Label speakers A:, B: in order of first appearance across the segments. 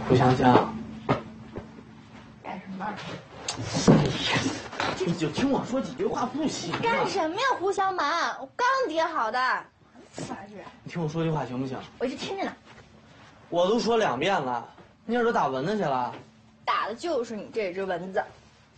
A: 胡香香，
B: 干什么？
A: 哎呀，你就听我说几句话不行吗？
B: 干什么呀，胡小满？我刚叠好的。烦人！
A: 你听我说句话行不行？
B: 我一直听着呢。
A: 我都说2遍了，你耳朵打蚊子去了？
B: 打的就是你这只蚊子。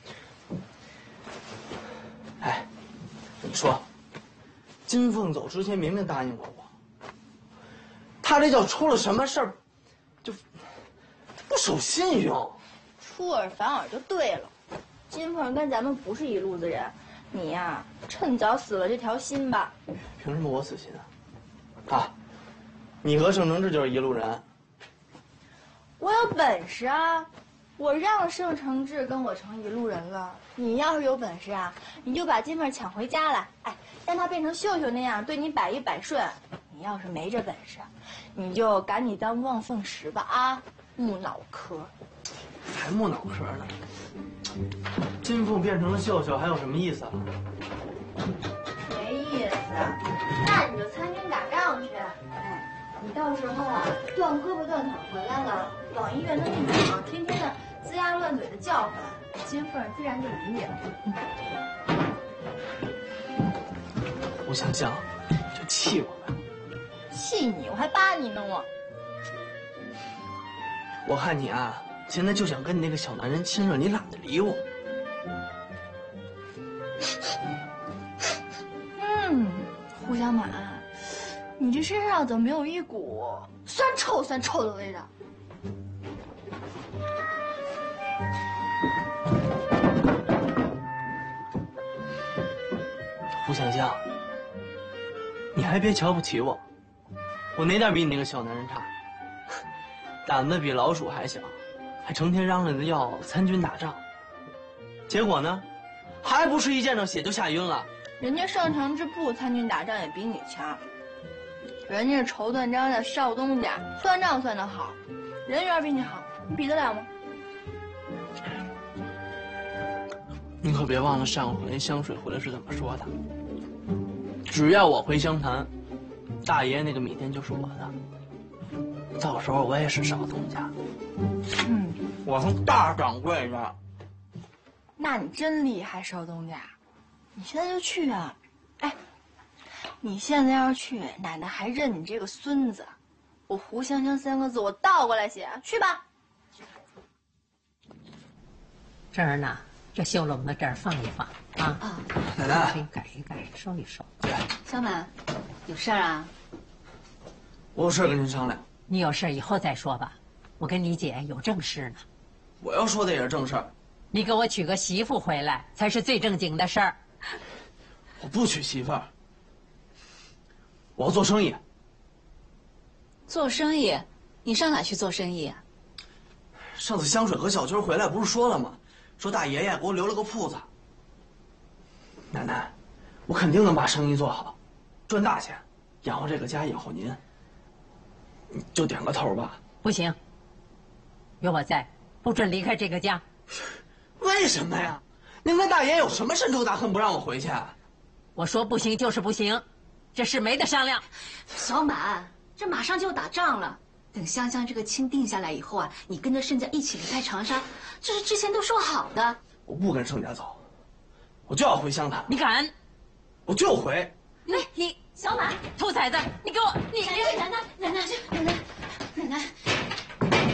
A: 哎，你说，金凤走之前明明答应过我，他这叫出了什么事儿，就不守信用。
B: 出尔反尔就对了。金凤跟咱们不是一路子人，你呀，趁早死了这条心吧。
A: 凭什么我死心啊？啊，你和盛承志就是一路人。
B: 我有本事啊！我让盛承志跟我成一路人了。你要是有本事啊，你就把金凤抢回家来，哎，让她变成秀秀那样对你百依百顺。你要是没这本事，你就赶紧当望凤石吧啊！木脑壳。
A: 还木脑壳呢。金凤变成了秀秀，还有什么意思啊？
B: 没意思，那你就参军打仗去。哎，你到时候啊，断胳膊断腿回来了，往医院的病房，天天的龇牙乱嘴的叫唤，金凤自然就理你了。
A: 胡香香，就气我吧。
B: 气你，我还扒你呢我。
A: 我看你啊，现在就想跟你那个小男人亲热，你懒得理我。
B: 胡小满，你这身上怎么没有一股酸臭的味道？
A: 胡香香，你还别瞧不起我，我哪点比你那个小男人差？胆子比老鼠还小，还成天嚷嚷着要参军打仗，结果呢，还不是一见着血就吓晕了。
B: 人家盛承志不参军打仗也比你强，人家是绸缎庄的少东家，算账算得好，人缘比你好，你比得了吗？
A: 你可别忘了上回香水回来是怎么说的，只要我回湘潭，大爷那个米店就是我的，到时候我也是少东家。我是大掌柜的。
B: 那你真厉害，少东家。你现在就去啊！哎，你现在要是去，奶奶还认你这个孙子。我胡香香3个字，我倒过来写，去吧。
C: 这儿呢，这绣笼子这儿放一放啊。
D: 啊，
A: 奶奶，
C: 改一改，收一收。
D: 小满，有事儿啊？
A: 我有事跟您商量。
C: 你有事以后再说吧，我跟你姐有正事呢。
A: 我要说的也是正事儿。
C: 你给我娶个媳妇回来才是最正经的事儿。
A: 我不娶媳妇儿，我要做生意。
D: 做生意？你上哪去做生意啊？
A: 上次香水和小军回来不是说了吗？说大爷爷给我留了个铺子。奶奶，我肯定能把生意做好，赚大钱，养活这个家，养活您。你就点个头吧。
C: 不行，有我在，不准离开这个家。
A: 为什么呀？您跟大爷有什么深仇大恨不让我回去啊？
C: 我说不行就是不行，这事没得商量。
D: 小满，这马上就打仗了，等香香这个亲定下来以后啊，你跟着盛家一起离开长沙，这是之前都说好的。
A: 我不跟盛家走，我就要回湘潭。
C: 你敢？
A: 我就回。
C: 你小满，兔崽子，你给我，你
D: 奶奶，